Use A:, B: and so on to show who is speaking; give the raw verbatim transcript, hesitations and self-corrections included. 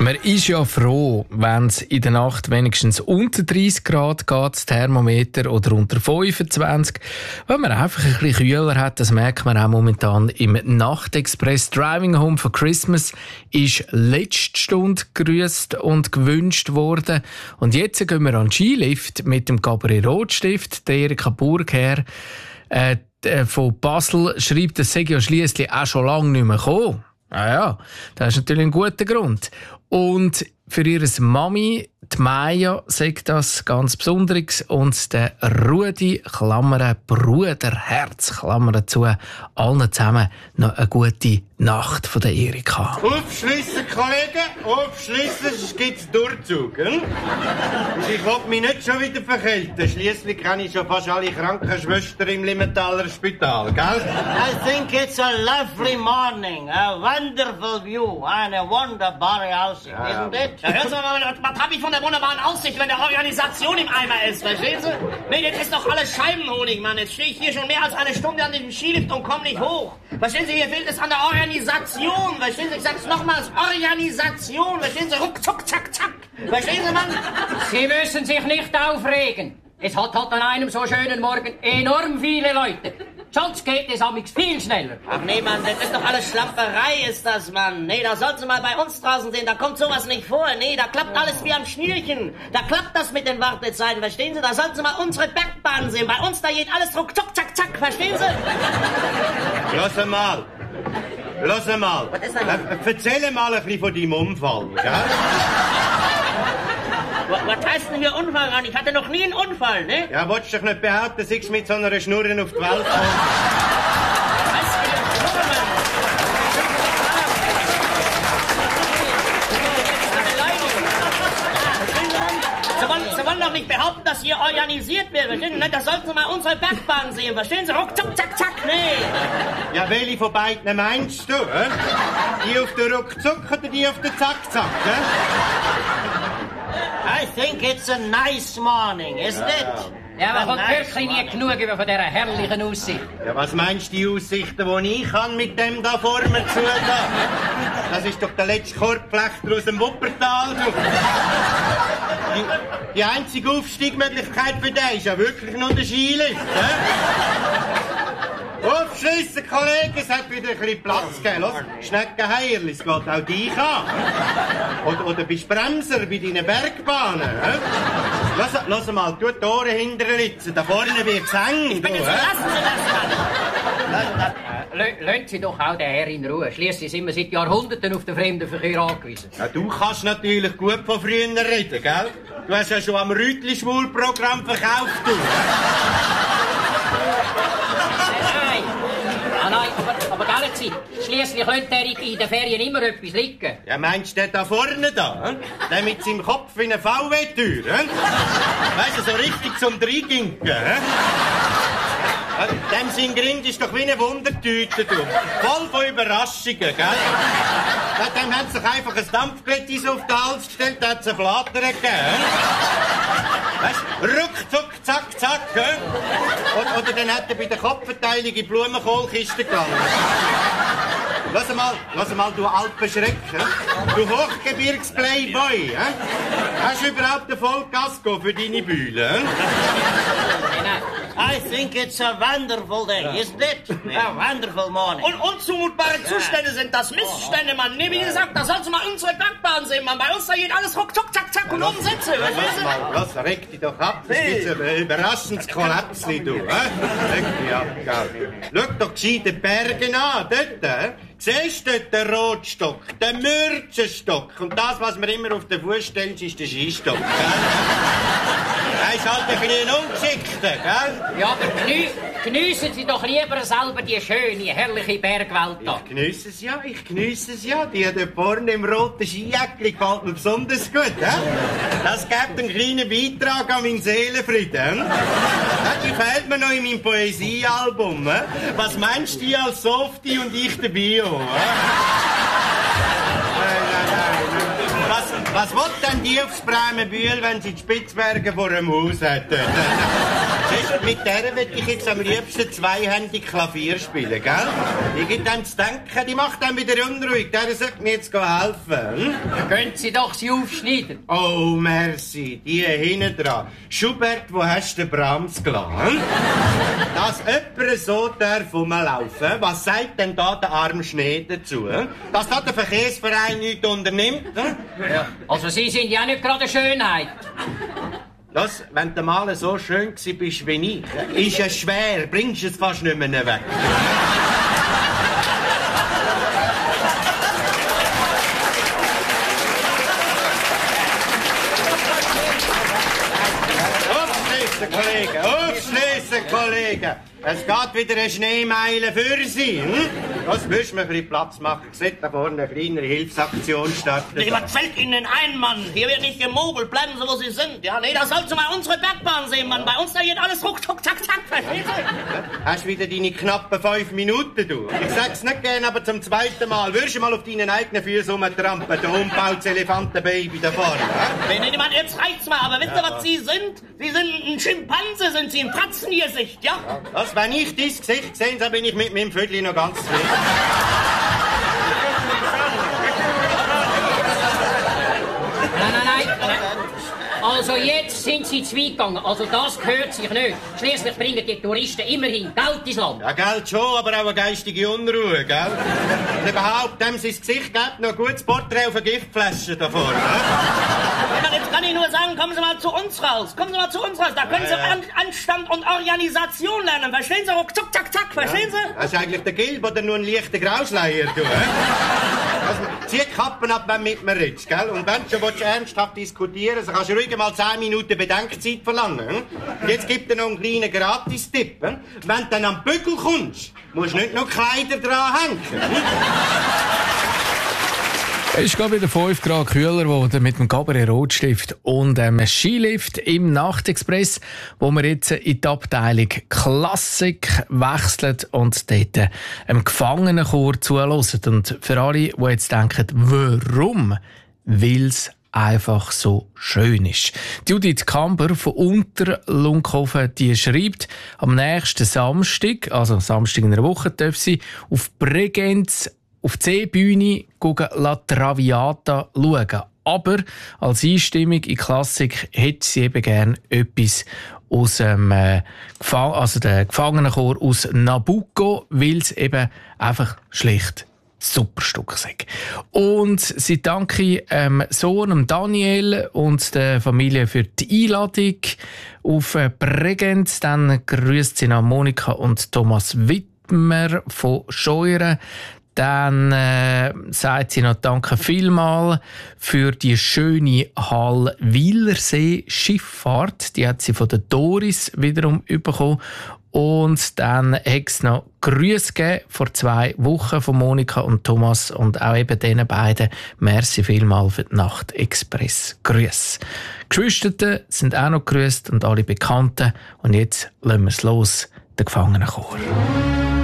A: Man ist ja froh, wenn es in der Nacht wenigstens unter dreißig Grad geht, das Thermometer, oder unter fünfundzwanzig. Wenn man einfach ein bisschen kühler hat, das merkt man auch momentan im Nachtexpress. Driving Home for Christmas ist letzte Stunde gegrüßt und gewünscht worden. Und jetzt gehen wir an den Skilift mit dem Gabriel Rotstift, der Erika Burgherr äh, von Basel schreibt, das sei ja schliesslich auch schon lange nicht mehr gekommen. Ah ja, das ist natürlich ein guter Grund. Und für ihre Mami, die Maja, sagt das ganz Besonderes. Und der Rudi, Klammern, Bruder, Herz, Klammern zu, allen zusammen noch eine gute Nacht von der Erika.
B: Aufschliessen, Kollegen, aufschliessen, sonst gibt's Durchzug. Hm? Ich will mich nicht schon wieder verkälten. Schliesslich kenne ich schon fast alle Krankenschwestern im Limmentaler Spital, gell?
C: I think it's a lovely morning, a wonderful view, eine wunderbare Aussicht,
B: Ja,
C: isn't it?
D: Ja, hören Sie mal, was hab ich von der wunderbaren Aussicht, wenn der Organisation im Eimer ist, verstehen Sie? Nee, das ist doch alles Scheibenhonig, Mann. Jetzt stehe ich hier schon mehr als eine Stunde an dem Skilift und komme nicht hoch. Verstehen Sie, hier fehlt es an der Organisation. Verstehen Sie, ich sag's nochmals, Organisation. Verstehen Sie, ruck, zuck, zack, zack. Verstehen Sie, Mann?
E: Sie müssen sich nicht aufregen. Es hat halt an einem so schönen Morgen enorm viele Leute. Sonst geht es amigs viel schneller.
C: Ach nee, Mann, das ist doch alles Schlamperei, ist das, Mann. Nee, da sollten Sie mal bei uns draußen sehen, da kommt sowas nicht vor. Nee, da klappt alles wie am Schnürchen. Da klappt das mit den Wartezeiten, verstehen Sie? Da sollten Sie mal unsere Bergbahn sehen. Bei uns, da geht alles ruck, zuck, zack, zack, verstehen Sie?
B: Lass mal. Lass mal.
C: Was ist denn?
B: Äh, erzähl mal ein bisschen von deinem Unfall, gell?
C: Was heißt denn hier Unfall, Mann? Ich hatte noch nie einen Unfall, ne?
B: Ja, wolltest du doch nicht behaupten, dass ich mit so einer Schnurren auf die Welt komme?
C: Was für eine Schnurre, Mann? Sie wollen, Sie wollen doch nicht behaupten, dass hier organisiert wird, verstehen Sie? Da sollten Sie mal unsere Bergbahn sehen, verstehen Sie? Ruck, zack, zack, zack, nee.
B: Ja, welche von beiden meinst du? Äh? Die auf der Ruckzuck oder die auf der Zack-Zack? Äh?
C: I think it's a nice morning, isn't it?
E: Ja, man kommt
C: nice
E: wirklich nie genug über von dieser herrlichen Aussicht.
B: Ja, was meinst du, die Aussichten, die ich habe mit dem da vor mir zu da? Das ist doch der letzte Korbflechter aus dem Wuppertal. Du. Die, die einzige Aufstiegsmöglichkeit für den ist ja wirklich nur der Skilift. Äh? Aufschliessen, Kollegen, es hat wieder ein bisschen Platz gegeben. Los, Schneckenheierli, es geht auch dich an. Oder, oder bist Bremser bei deinen Bergbahnen. Äh? Lass, lass mal, tu die Ohren hinterlitzen, da vorne wird's eng.
C: Ich bin
B: du,
C: jetzt,
B: äh?
C: lassen Sie das, Mann.
E: Äh, Lassen Sie doch auch den Herr in Ruhe. Schliesslich sind wir seit Jahrhunderten auf den Fremdenverkehr angewiesen.
B: Ja, du kannst natürlich gut von früher reden, gell? Du hast ja schon am Rütli-Schwul-Programm verkauft, du.
E: Nein, ah, nein, aber, aber gell Sie, schliesslich lässt der in den Ferien immer etwas liegen.
B: Ja, meinst du den da vorne da? Hm? Der mit seinem Kopf wie eine V W-Tür, hm? Weißt du, so richtig zum Dreiginken, hm? Dem sein Grind ist doch wie eine Wundertüte, du. Voll von Überraschungen, gell? Ja, dem hat sich einfach ein Dampfglättis auf den Hals gestellt, da hat es einen Flatter gegeben. Weißt du, ruckzuck, zack, zack, gell? Oder, oder dann hat er bei der Kopfverteilung in die Blumenkohlkiste gegangen. Lass mal, lass mal, du Alpenschreck, du Hochgebirgs-Playboy, he? Hast du überhaupt ein Vollkasko für deine Bühne?
C: I think it's a wonderful day, isn't it? A wonderful morning.
D: Und unzumutbare Zustände sind das Missstände, Mann. Nee, wie gesagt, da sollst du mal unsere Bergbahn sehen, Mann. Bei uns da geht alles ruck, zuck, zack, zack und Umsätze, verstehst
B: Lass mal, lass, reg dich doch ab, das gibt ein überraschendes Kollapsli, du, he? Reg dich ab, gell? Schau doch gescheit die Berge an, dort, he? Siehst du dort den Rotstock, den Mürzenstock? Und das, was man immer auf den Fuß stellt, ist der Skistock, gell? Er ist halt ein bisschen ungeschickter, gell?
E: Ja, aber genü geniessen Sie doch lieber selber die schöne, herrliche Bergwelt da.
B: Ich geniesse es ja, ich geniesse es ja. Die da vorne im roten Skijäckli gefällt mir besonders gut, he? Das gibt einen kleinen Beitrag an meinen Seelenfrieden. Die fehlt mir noch in meinem Poesiealbum. He? Was meinst du als Softie und ich der Bio? He? Nein, nein, nein. Was, was will denn die aufs Bremenbühl, wenn sie die Spitzbergen vor dem Haus hätten? Siehst, mit der will ich jetzt am liebsten zweihändig Klavier spielen, gell? Ich gebe dem zu denken, die macht dann wieder unruhig. Der sollte mir jetzt helfen. Hm?
E: Können Sie doch sie aufschneiden.
B: Oh, merci. Die hinten dran. Schubert, wo hast du den Brahms gelassen? Dass jemand so darf rumlaufen, was sagt denn da der arme Schnee dazu? Dass da der Verkehrsverein nichts unternimmt?
E: Ja. Also Sie sind ja nicht gerade eine Schönheit.
B: Das, wenn du mal so schön bist wie ich, ist es schwer, bringst es fast nicht mehr weg. Aufschliessen, Kollegen, aufschliessen, Kollegen. Es geht wieder eine Schneemeile für Sie. Hm? Das müssen wir ein bisschen Platz machen. Ich sehe da vorne eine kleinere Hilfsaktion starten.
D: Nee, was fällt Ihnen ein, Mann? Hier wird nicht gemogelt. Bleiben Sie, wo Sie sind. Ja, nee, da sollst du mal unsere Bergbahn sehen, Mann. Bei uns, da geht alles ruck, tuck, zack, zack. Verstehst du?
B: Hast du wieder deine knappen fünf Minuten, du? Ich sag's nicht gern, aber zum zweiten Mal. Würdest du mal auf deinen eigenen Füßen rumtrampen, der umbautes Elefantenbaby da vorne?
D: Nee, nee, Mann, jetzt reicht's mal. Aber wisst ihr, was Sie sind? Sie sind ein Schimpanse, sind Sie, ein Fratzengesicht, ja?
B: Ja, das, wenn ich dein Gesicht sehe, dann bin ich mit meinem Vögel noch ganz zufrieden.
E: Nein, nein, nein. Also jetzt sind Sie zu weit gegangen. Also das gehört sich nicht. Schließlich bringen die Touristen immerhin Geld ins Land.
B: Ja, Geld schon, aber auch eine geistige Unruhe, gell? Und überhaupt, dem sein Gesicht gibt noch ein gutes Porträt auf eine Giftflasche da vorne.
D: Ja, jetzt kann ich nur sagen, kommen Sie mal zu uns raus. Kommen Sie mal zu uns raus. Da können Sie
B: Ja, ja.
D: An Anstand und Organisation lernen. Verstehen Sie? Ruck, zuck, zack, zack. Verstehen Sie?
B: Das ist eigentlich der Gilb oder nur ein leichter Grauschleier, du, hä? Also, zieh die Kappen ab, wenn du mit mir redest, gell? Und wenn du schon willst, ernsthaft diskutieren willst, kannst du ruhig mal zehn Minuten Bedenkzeit verlangen. Hm? Und jetzt gibt er noch einen kleinen Gratis-Tipp. Hm? Wenn du dann am Bügel kommst, musst du nicht noch Kleider dran hängen. Hm?
A: Es ist gerade wieder fünf Grad kühler geworden mit dem Cabaret Rotstift und einem Skilift im Nachtexpress, wo wir jetzt in die Abteilung Klassik wechseln und dort einem Gefangenenchor zuhören. Und für alle, die jetzt denken, warum? Weil es einfach so schön ist. Judith Kamber von Unterlunkhofen, die schreibt, am nächsten Samstag, also Samstag in einer Woche, darf sie auf Bregenz auf die Seebühne La Traviata schauen. Aber als Einstimmung in Klassik hätte sie eben gerne etwas aus dem äh, Gefang- also der Gefangenenchor aus Nabucco, weil es eben einfach schlicht super Stück ist. Und sie danke ähm, Sohn Daniel und der Familie für die Einladung auf äh, Bregenz. Dann grüßt sie noch Monika und Thomas Wittmer von Scheuren. Dann äh, sagt sie noch Danke vielmal für die schöne Hall-Wielersee-Schifffahrt. Die hat sie von der Doris wiederum bekommen. Und dann hat es noch Grüße gegeben vor zwei Wochen von Monika und Thomas und auch eben diesen beiden. Merci vielmal für die Nacht-Express. Grüße. Geschwister sind auch noch grüßt und alle Bekannten. Und jetzt lassen wir es los, der Gefangenenchor.